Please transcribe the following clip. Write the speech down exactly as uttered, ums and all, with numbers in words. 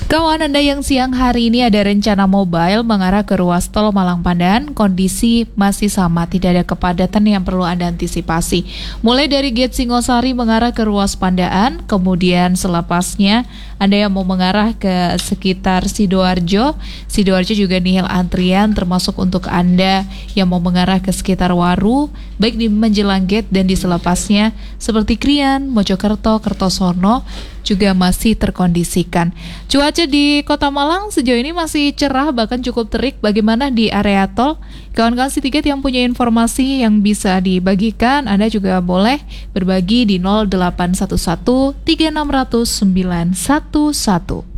Kawan Anda yang siang hari ini ada rencana mobile mengarah ke ruas tol Malang Pandan, kondisi masih sama, tidak ada kepadatan yang perlu Anda antisipasi. Mulai dari gate Singosari mengarah ke ruas Pandaan, kemudian selepasnya Anda yang mau mengarah ke sekitar Sidoarjo, Sidoarjo juga nihil antrian, termasuk untuk Anda yang mau mengarah ke sekitar Waru, baik di menjelang gate dan di selepasnya seperti Krian, Mojokerto, Kertosono juga masih terkondisikan. Cuaca di Kota Malang sejauh ini masih cerah, bahkan cukup terik. Bagaimana di area tol? Kawan-kawan si tiket yang punya informasi yang bisa dibagikan, Anda juga boleh berbagi di nol delapan satu satu tiga enam nol nol sembilan satu satu.